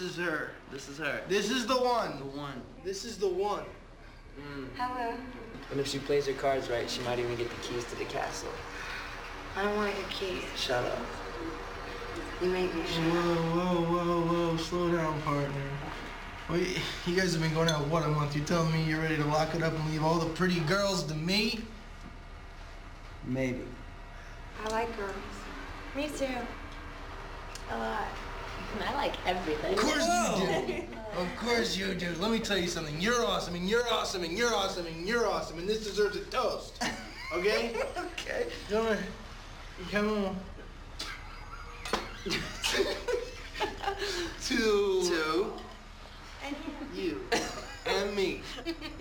is her. This is her. This is the one. The one. This is the one. Hello. And if she plays her cards right, she might even get the keys to the castle. I don't want to get keys. Shut up. You make me shut up. Whoa. Slow down, partner. Well, you guys have been going out, what, a month? You're telling me you're ready to lock it up and leave all the pretty girls to me? Maybe. I like girls. Me too. A lot. I like everything. Of course you do. Of course you do. Let me tell you something. You're awesome, and you're awesome, and you're awesome, and you're awesome, and this deserves a toast. Okay? Okay. Come on. Two. You. And me.